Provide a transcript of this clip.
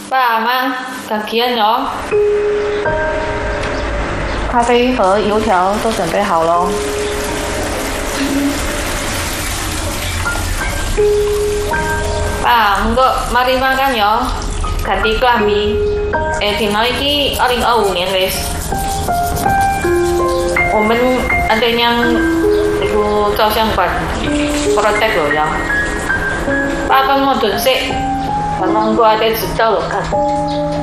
爸妈，赶紧哦。 咖啡和油条都准备好咯。 爸，mari makan yo. Ganti klambi. Dino iki 2025年 wis. 我们ada yang itu 照相馆 protek loh ya. Pak, kamu mau donsek? Kalau gua ada cerita loh kan.